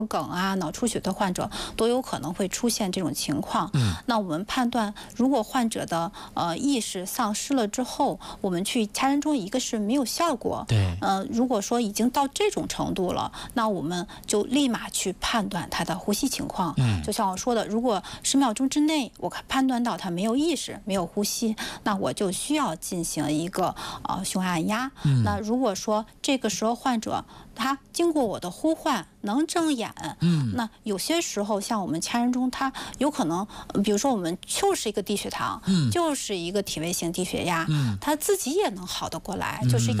梗啊、脑出血的患者都有可能会出现这种情况。那我们判断，如果患者的意识丧失了之后，我们去掐人中，一个是没有效果。 对。 如果说已经到这种程度了，那我们就立马去判断他的呼吸情况。就像我说的，如果10秒钟之内我判断到他没有意识、没有呼吸，那我就需要进行一个胸按压。那如果说这个时候患者他经过我的呼唤能睁眼，那有些时候像我们掐人中，他有可能，比如说我们就是一个低血糖，就是一个体位性低血压，他自己也能好得过来，就是一个